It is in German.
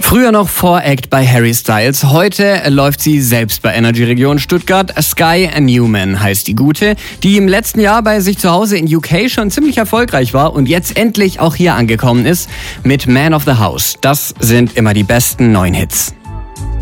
Früher noch Voract bei Harry Styles, heute läuft sie selbst bei Energy Region Stuttgart. Sky Newman heißt die Gute, die im letzten Jahr bei sich zu Hause in UK schon ziemlich erfolgreich war und jetzt endlich auch hier angekommen ist mit Man of the House. Das sind immer die besten neuen Hits.